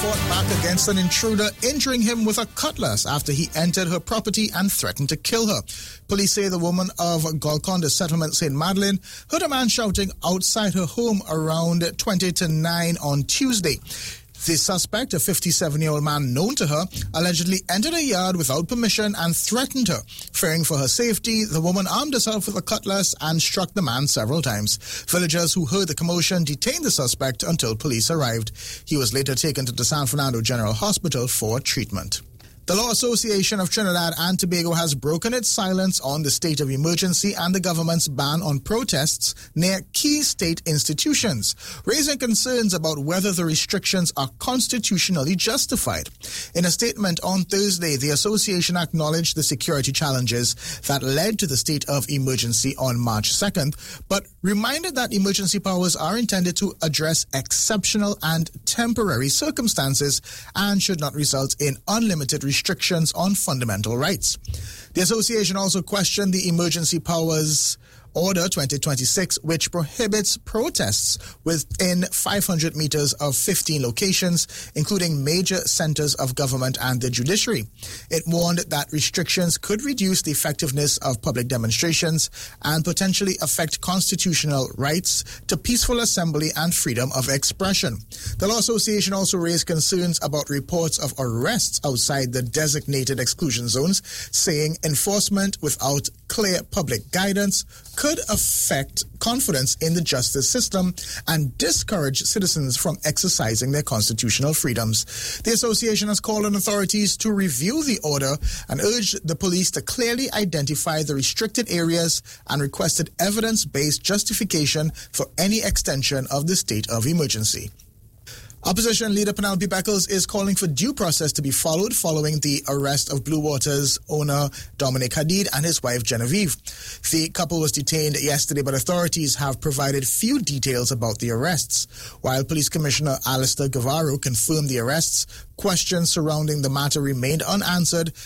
fought back against an intruder, injuring him with a cutlass after he entered her property and threatened to kill her. Police say the woman of Golconda Settlement, St. Madeleine, heard a man shouting outside her home around 20 to 9 on Tuesday. The suspect, a 57-year-old man known to her, allegedly entered a yard without permission and threatened her. Fearing for her safety, the woman armed herself with a cutlass and struck the man several times. Villagers who heard the commotion detained the suspect until police arrived. He was later taken to the San Fernando General Hospital for treatment. The Law Association of Trinidad and Tobago has broken its silence on the state of emergency and the government's ban on protests near key state institutions, raising concerns about whether the restrictions are constitutionally justified. In a statement on Thursday, the association acknowledged the security challenges that led to the state of emergency on March 2nd, but reminded that emergency powers are intended to address exceptional and temporary circumstances and should not result in unlimited restrictions on fundamental rights. The association also questioned the Emergency Powers Order 2026, which prohibits protests within 500 meters of 15 locations, including major centers of government and the judiciary. It warned that restrictions could reduce the effectiveness of public demonstrations and potentially affect constitutional rights to peaceful assembly and freedom of expression. The Law Association also raised concerns about reports of arrests outside the designated exclusion zones, saying enforcement without clear public guidance could affect confidence in the justice system and discourage citizens from exercising their constitutional freedoms. The association has called on authorities to review the order and urged the police to clearly identify the restricted areas and requested evidence-based justification for any extension of the state of emergency. Opposition leader Penelope Beckles is calling for due process to be followed following the arrest of Blue Water's owner Dominic Hadid and his wife Genevieve. The couple was detained yesterday, but authorities have provided few details about the arrests. While Police Commissioner Alistair Guevara confirmed the arrests, questions surrounding the matter remained unanswered